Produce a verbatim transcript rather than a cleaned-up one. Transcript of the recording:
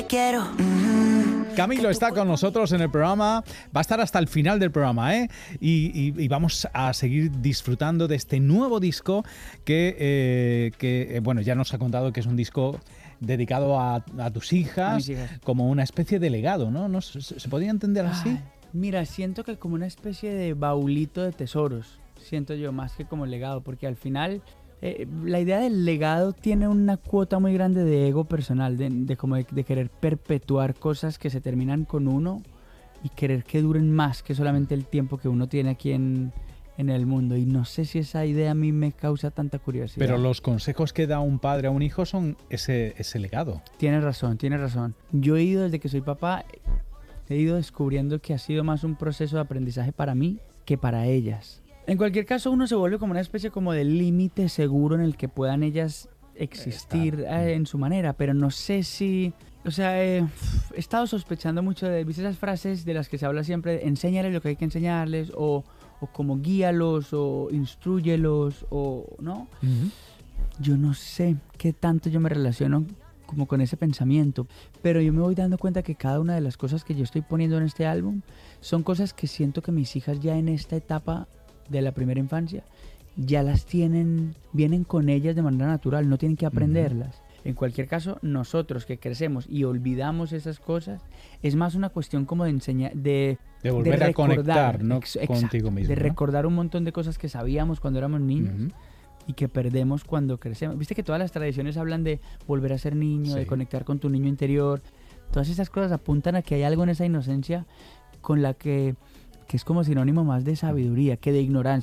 te quiero. Mm-hmm. Camilo está con nosotros en el programa, va a estar hasta el final del programa, ¿eh? Y, y, y vamos a seguir disfrutando de este nuevo disco que, eh, que, bueno, ya nos ha contado que es un disco dedicado a, a tus hijas, a hijas, como una especie de legado, ¿no? ¿No se, se podría entender así? Ay, mira, siento que como una especie de baulito de tesoros, siento yo, más que como legado, porque al final eh, la idea del legado tiene una cuota muy grande de ego personal, de, de como de, de querer perpetuar cosas que se terminan con uno y querer que duren más que solamente el tiempo que uno tiene aquí en, en el mundo. Y no sé si esa idea a mí me causa tanta curiosidad. Pero los consejos que da un padre a un hijo son ese, ese legado. Tienes razón, tienes razón. Yo he ido desde que soy papá, he ido descubriendo que ha sido más un proceso de aprendizaje para mí que para ellas. En cualquier caso, uno se vuelve como una especie como de límite seguro en el que puedan ellas existir eh, en su manera, pero no sé si... O sea, eh, he estado sospechando mucho de, ¿viste esas frases de las que se habla siempre? Enséñales lo que hay que enseñarles, o, o como guíalos, o instruyelos, o... ¿no? Uh-huh. Yo no sé qué tanto yo me relaciono como con ese pensamiento, pero yo me voy dando cuenta que cada una de las cosas que yo estoy poniendo en este álbum son cosas que siento que mis hijas ya en esta etapa de la primera infancia ya las tienen, vienen con ellas de manera natural, no tienen que aprenderlas. Uh-huh. En cualquier caso, nosotros que crecemos y olvidamos esas cosas, es más una cuestión como de enseñar, de, de volver de a conectar, ¿no? ex, Contigo mismo, de ¿no? recordar un montón de cosas que sabíamos cuando éramos niños. Uh-huh. Y que perdemos cuando crecemos. Viste que todas las tradiciones hablan de volver a ser niño, sí. de conectar con tu niño interior. Todas esas cosas apuntan a que hay algo en esa inocencia con la que, que es como sinónimo más de sabiduría que de ignorancia.